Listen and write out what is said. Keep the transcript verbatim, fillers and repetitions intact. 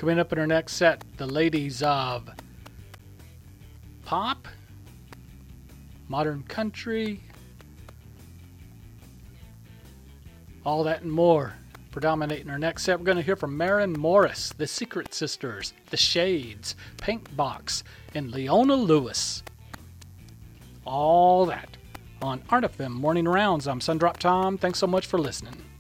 Coming up in our next set, the ladies of pop, modern country, all that and more. Predominating our next set, we're going to hear from Maren Morris, the Secret Sisters, the Shades, Pink Box, and Leona Lewis. All that on Art F M Morning Rounds. I'm Sundrop Tom. Thanks so much for listening.